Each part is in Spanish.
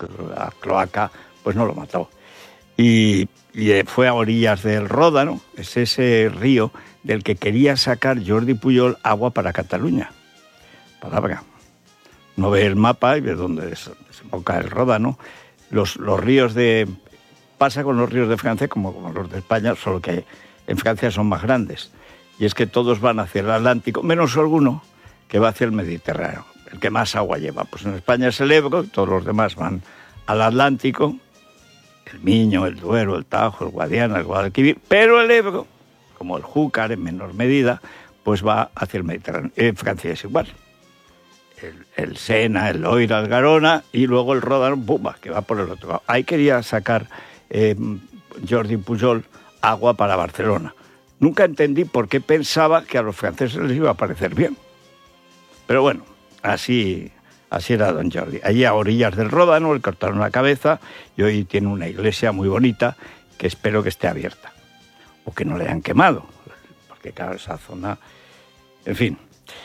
la cloaca pues no lo mató. Y fue a orillas del Ródano, es ese río del que quería sacar Jordi Pujol agua para Cataluña. Palabra. No ve el mapa y ve dónde desemboca el Ródano. Los ríos pasa con los ríos de Francia como con los de España, solo que en Francia son más grandes. Y es que todos van hacia el Atlántico, menos alguno que va hacia el Mediterráneo, el que más agua lleva. Pues en España es el Ebro, todos los demás van al Atlántico, el Miño, el Duero, el Tajo, el Guadiana, el Guadalquivir, pero el Ebro, como el Júcar en menor medida, pues va hacia el Mediterráneo. En Francia es igual. El Sena, el Loira, el Garona y luego el Ródano, ¡bumba!, que va por el otro lado. Ahí quería sacar Jordi Pujol agua para Barcelona. Nunca entendí por qué pensaba que a los franceses les iba a parecer bien. Pero bueno, así era don Jordi. Allí a orillas del Ródano le cortaron la cabeza y hoy tiene una iglesia muy bonita que espero que esté abierta. O que no le hayan quemado, porque claro, esa zona... En fin.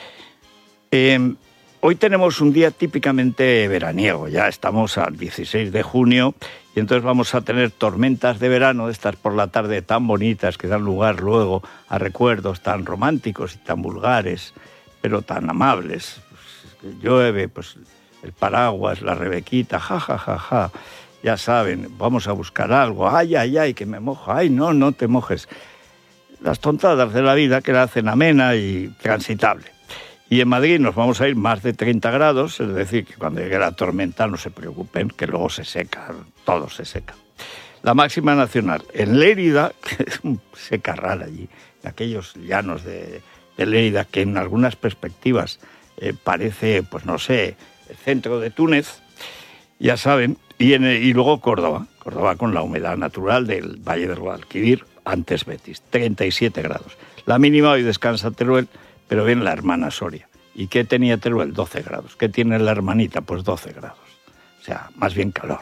Hoy tenemos un día típicamente veraniego, ya estamos al 16 de junio y entonces vamos a tener tormentas de verano, de estas por la tarde tan bonitas que dan lugar luego a recuerdos tan románticos y tan vulgares, pero tan amables. Pues, llueve, pues el paraguas, la rebequita, ja, ja, ja, ja, ya saben, vamos a buscar algo, ay, ay, ay, que me mojo, ay, no te mojes. Las tontadas de la vida que la hacen amena y transitable. Y en Madrid nos vamos a ir más de 30 grados, es decir, que cuando llegue la tormenta no se preocupen, que luego se seca, todo se seca. La máxima nacional, en Lérida, que es un secarral allí, en aquellos llanos de Lérida, que en algunas perspectivas parece, pues no sé, el centro de Túnez, ya saben, y luego Córdoba con la humedad natural del Valle del Guadalquivir, antes Betis, 37 grados. La mínima hoy descansa Teruel, pero viene la hermana Soria. ¿Y qué tenía Teruel? 12 grados. ¿Qué tiene la hermanita? Pues 12 grados. O sea, más bien calor.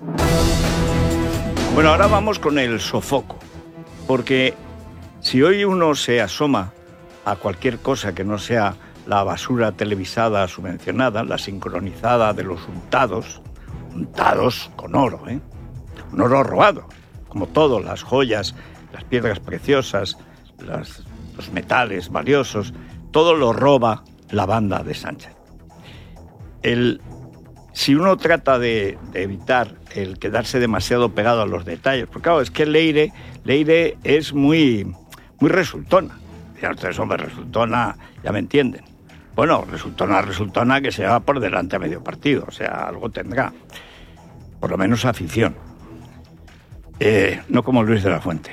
Bueno, ahora vamos con el sofoco. Porque si hoy uno se asoma a cualquier cosa que no sea la basura televisada subvencionada, la sincronizada de los untados con oro, un oro robado, como todo, las joyas, las piedras preciosas, los metales valiosos, todo lo roba la banda de Sánchez. Si uno trata de evitar el quedarse demasiado pegado a los detalles, porque claro, es que Leire es muy resultona. Ya ustedes, hombre, resultona, ya me entienden. Bueno, resultona que se va por delante a medio partido, o sea, algo tendrá. Por lo menos afición. No como Luis de la Fuente.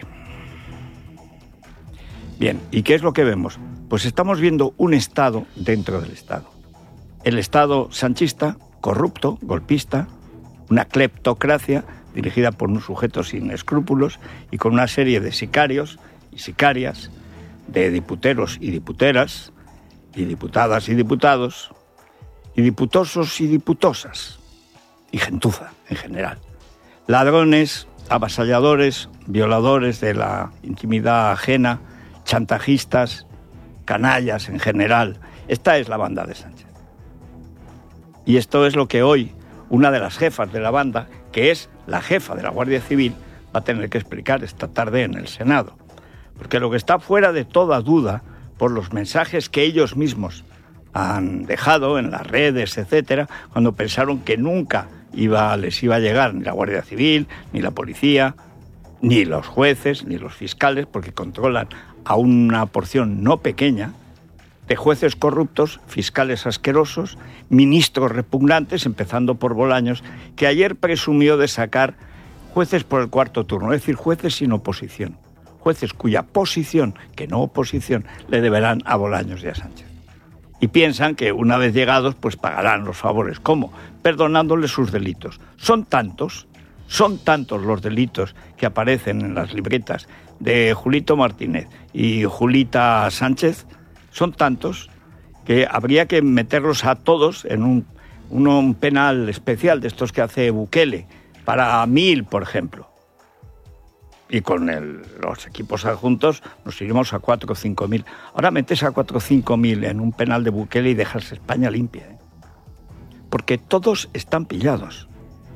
Bien, ¿y qué es lo que vemos? Pues estamos viendo un Estado dentro del Estado. El Estado sanchista, corrupto, golpista, una cleptocracia dirigida por un sujeto sin escrúpulos y con una serie de sicarios y sicarias, de diputeros y diputeras, y diputadas y diputados, y diputosos y diputosas, y gentuza en general. Ladrones, avasalladores, violadores de la intimidad ajena, chantajistas, canallas en general. Esta es la banda de Sánchez. Y esto es lo que hoy una de las jefas de la banda, que es la jefa de la Guardia Civil, va a tener que explicar esta tarde en el Senado. Porque lo que está fuera de toda duda, por los mensajes que ellos mismos han dejado en las redes, etcétera, cuando pensaron que nunca les iba a llegar ni la Guardia Civil, ni la policía, ni los jueces, ni los fiscales, porque controlan a una porción no pequeña de jueces corruptos, fiscales asquerosos, ministros repugnantes, empezando por Bolaños, que ayer presumió de sacar jueces por el cuarto turno, es decir, jueces sin oposición, jueces cuya posición, que no oposición, le deberán a Bolaños y a Sánchez. Y piensan que una vez llegados, pues pagarán los favores. ¿Cómo? Perdonándoles sus delitos. Son tantos los delitos que aparecen en las libretas de Julito Martínez y Julita Sánchez, son tantos que habría que meterlos a todos en un penal especial de estos que hace Bukele, para 1000, por ejemplo. Y con los equipos adjuntos nos iremos a 4 o 5.000. Ahora metes a 4 o 5.000 en un penal de Bukele y dejas España limpia, Porque todos están pillados.